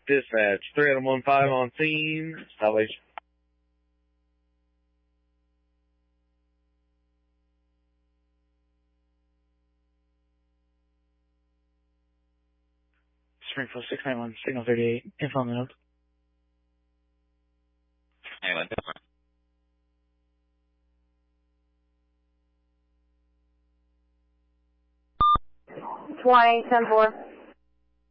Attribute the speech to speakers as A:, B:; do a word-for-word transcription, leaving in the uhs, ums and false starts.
A: Dispatch, three Adam one five on scene, salvation.
B: Springfield six nine one, signal thirty-eight, info on the note.
C: Anyway,
D: twenty, ten four.